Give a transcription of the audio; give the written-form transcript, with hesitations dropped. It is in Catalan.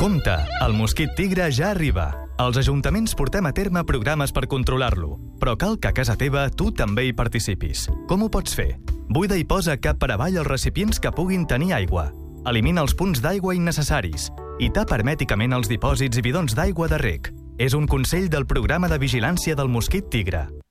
Compte, el mosquit tigre ja arriba. Els ajuntaments portem a terme programes per controlar-lo, però cal que a casa teva tu també hi participis. Com ho pots fer? Buida i posa cap per avall els recipients que puguin tenir aigua. Elimina els punts d'aigua innecessaris i tapa hermèticament els dipòsits i bidons d'aigua de reg. És un consell del Programa de Vigilància del Mosquit Tigre.